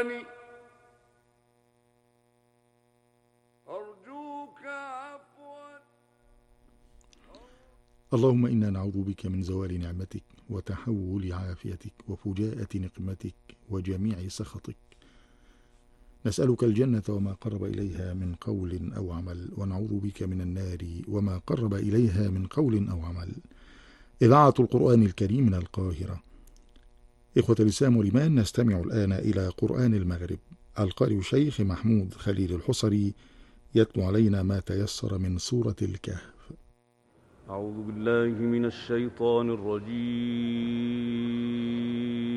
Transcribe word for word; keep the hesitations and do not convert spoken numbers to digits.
أرجوك عفوا. اللهم إنا نعوذ بك من زوال نعمتك وتحول عافيتك وفجاءة نقمتك وجميع سخطك. نسألك الجنة وما قرب إليها من قول أو عمل، ونعوذ بك من النار وما قرب إليها من قول أو عمل. إذاعة القرآن الكريم من القاهرة. إخوة الإسلام والإيمان، نستمع الآن إلى قرآن المغرب. القارئ الشيخ محمود خليل الحصري يتلو علينا ما تيسر من سورة الكهف. أعوذ بالله من الشيطان الرجيم.